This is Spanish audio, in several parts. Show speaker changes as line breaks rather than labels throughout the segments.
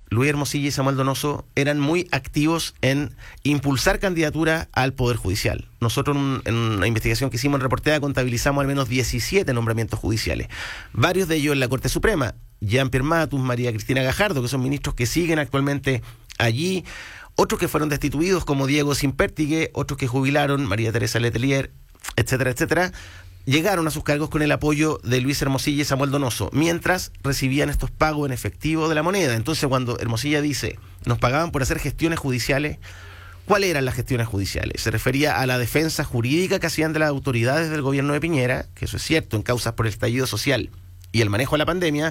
Luis Hermosilla y Samuel Donoso eran muy activos en impulsar candidaturas al Poder Judicial. Nosotros en una investigación que hicimos en Reportea contabilizamos al menos 17 nombramientos judiciales. Varios de ellos en la Corte Suprema. Jean-Pierre Matus, María Cristina Gajardo, que son ministros que siguen actualmente allí. Otros que fueron destituidos, como Diego Simpertigue, otros que jubilaron, María Teresa Letelier, etcétera, etcétera. Llegaron a sus cargos con el apoyo de Luis Hermosilla y Samuel Donoso, mientras recibían estos pagos en efectivo de la moneda. Entonces, cuando Hermosilla dice, nos pagaban por hacer gestiones judiciales, ¿cuáles eran las gestiones judiciales? Se refería a la defensa jurídica que hacían de las autoridades del gobierno de Piñera, que eso es cierto, en causas por el estallido social y el manejo de la pandemia,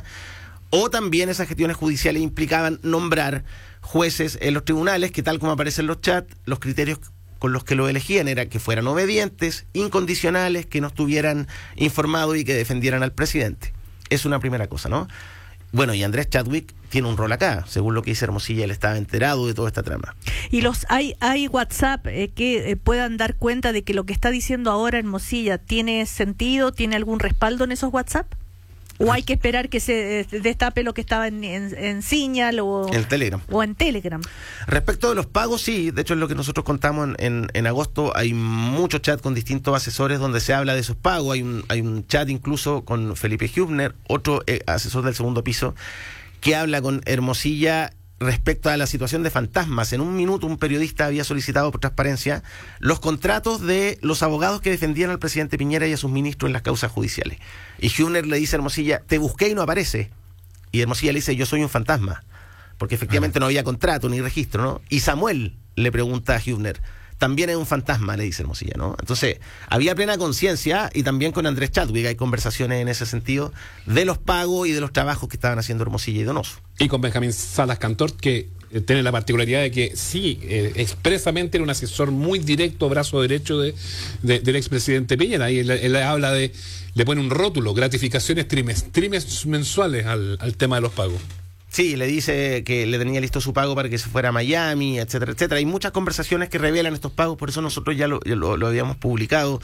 o también esas gestiones judiciales implicaban nombrar jueces en los tribunales, que tal como aparecen en los chats, los criterios con los que lo elegían era que fueran obedientes, incondicionales, que no estuvieran informados y que defendieran al presidente. Es una primera cosa, ¿no? Bueno, y Andrés Chadwick tiene un rol acá, según lo que dice Hermosilla, él estaba enterado de toda esta trama.
¿Y hay WhatsApp que puedan dar cuenta de que lo que está diciendo ahora Hermosilla tiene sentido, tiene algún respaldo en esos WhatsApp? ¿O hay que esperar que se destape lo que estaba en Signal o en Telegram?
Respecto de los pagos, sí. De hecho, es lo que nosotros contamos en agosto. Hay muchos chats con distintos asesores donde se habla de esos pagos. Hay un chat incluso con Felipe Hübner, otro asesor del segundo piso, que habla con Hermosilla respecto a la situación de fantasmas. En un minuto un periodista había solicitado por transparencia los contratos de los abogados que defendían al presidente Piñera y a sus ministros en las causas judiciales. Y Hübner le dice a Hermosilla, te busqué y no aparece. Y Hermosilla le dice, yo soy un fantasma, porque efectivamente no había contrato ni registro, ¿no? Y Samuel le pregunta a Hübner, también es un fantasma, le dice Hermosilla, ¿no? Entonces, había plena conciencia, y también con Andrés Chadwick hay conversaciones en ese sentido, de los pagos y de los trabajos que estaban haciendo Hermosilla y Donoso.
Y con Benjamín Salas Cantor, que tiene la particularidad de que sí, expresamente era un asesor muy directo, brazo derecho del expresidente Piñera, y él habla le pone un rótulo, gratificaciones mensuales al tema de los pagos.
Sí, le dice que le tenía listo su pago para que se fuera a Miami, etcétera, etcétera. Hay muchas conversaciones que revelan estos pagos, por eso nosotros ya lo habíamos publicado.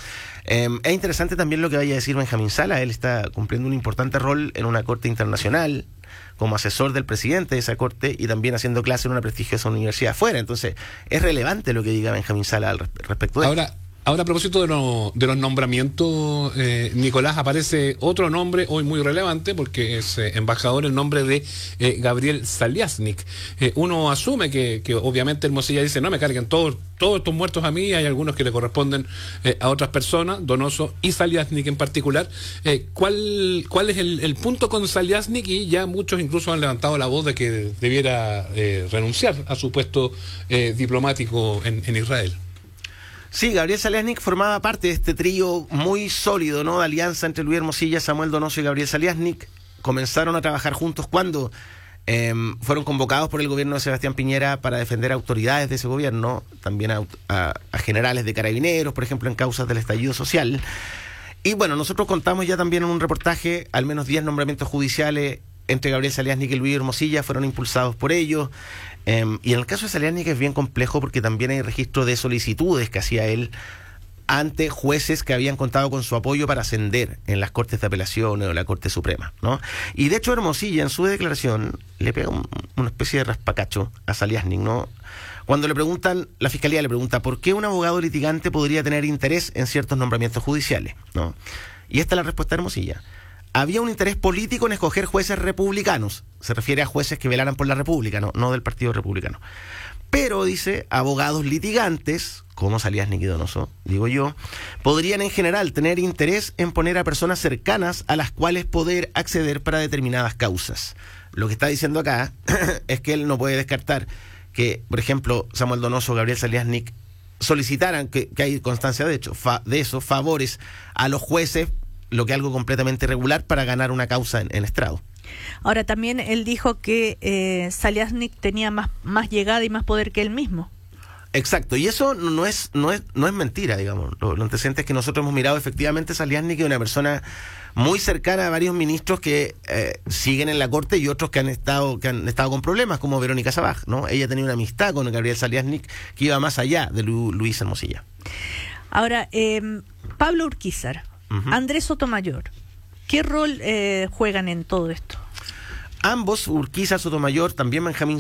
Es interesante también lo que vaya a decir Benjamín Salas. Él está cumpliendo un importante rol en una corte internacional, como asesor del presidente de esa corte y también haciendo clase en una prestigiosa universidad afuera. Entonces, es relevante lo que diga Benjamín Salas respecto de esto.
Ahora, a propósito de los nombramientos, Nicolás, aparece otro nombre hoy muy relevante porque es embajador, el nombre de Gabriel Zaliaznik. Uno asume que obviamente Hermosilla dice, no me carguen todos estos muertos a mí, hay algunos que le corresponden a otras personas, Donoso y Zaliaznik en particular. ¿Cuál es el punto con Zaliaznik? Y ya muchos incluso han levantado la voz de que debiera renunciar a su puesto diplomático en Israel.
Sí, Gabriel Zaliaznik formaba parte de este trío muy sólido, ¿no? De alianza entre Luis Hermosilla, Samuel Donoso y Gabriel Zaliaznik. Comenzaron a trabajar juntos cuando fueron convocados por el gobierno de Sebastián Piñera para defender a autoridades de ese gobierno, también a generales de carabineros, por ejemplo, en causas del estallido social. Y bueno, nosotros contamos ya también en un reportaje, al menos 10 nombramientos judiciales entre Gabriel Zaliaznik y Luis Hermosilla fueron impulsados por ellos. Y en el caso de Zaliaznik es bien complejo porque también hay registro de solicitudes que hacía él ante jueces que habían contado con su apoyo para ascender en las Cortes de Apelaciones o la Corte Suprema, ¿no? Y de hecho Hermosilla en su declaración le pega una especie de raspacacho a Zaliaznik, ¿no? Cuando le preguntan, la Fiscalía le pregunta ¿por qué un abogado litigante podría tener interés en ciertos nombramientos judiciales?, ¿no? Y esta es la respuesta de Hermosilla. Había un interés político en escoger jueces republicanos. Se refiere a jueces que velaran por la República, no del Partido Republicano. Pero, dice, abogados litigantes, como Zaliaznik y Donoso, digo yo, podrían en general tener interés en poner a personas cercanas a las cuales poder acceder para determinadas causas. Lo que está diciendo acá es que él no puede descartar que, por ejemplo, Samuel Donoso o Gabriel Zaliaznik solicitaran, que hay constancia de hecho, de eso, favores a los jueces, lo que es algo completamente irregular para ganar una causa en estrado.
Ahora, también él dijo que Zaliaznik tenía más llegada y más poder que él mismo.
Exacto, y eso no es mentira, digamos. Lo antecedente es que nosotros hemos mirado efectivamente Zaliaznik, que es una persona muy cercana a varios ministros que siguen en la corte y otros que han estado con problemas, como Verónica Sabaj, ¿no? Ella tenía una amistad con Gabriel Zaliaznik que iba más allá de Luis Hermosilla.
Ahora, Pablo Urquizar, Andrés Sotomayor, ¿qué rol juegan en todo esto?
Ambos, Urquiza, Sotomayor, también Benjamín